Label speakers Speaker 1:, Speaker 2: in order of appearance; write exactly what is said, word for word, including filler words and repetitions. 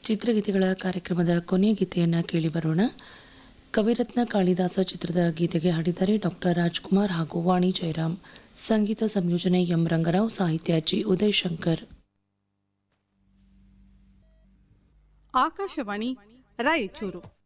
Speaker 1: ಚಿತ್ರಗೀತೆಗಳ ಕಾರ್ಯಕ್ರಮದ ಕೊನೆಯ ಗೀತೆಯನ್ನು ಕೇಳಿ ಬರೋಣ. ಕವಿರತ್ನ ಕಾಳಿದಾಸ ಚಿತ್ರದ ಗೀತೆಗೆ ಹಾಡಿದ್ದಾರೆ ಡಾಕ್ಟರ್ ರಾಜ್ಕುಮಾರ್ ಹಾಗೂ ವಾಣಿ ಜಯರಾಮ್. ಸಂಗೀತ ಸಂಯೋಜನೆ ಎಂ ರಂಗರಾವ್, ಸಾಹಿತ್ಯ ಜಿ ಉದಯ್ ಶಂಕರ್.
Speaker 2: ಆಕಾಶವಾಣಿ ರಾಯಚೂರು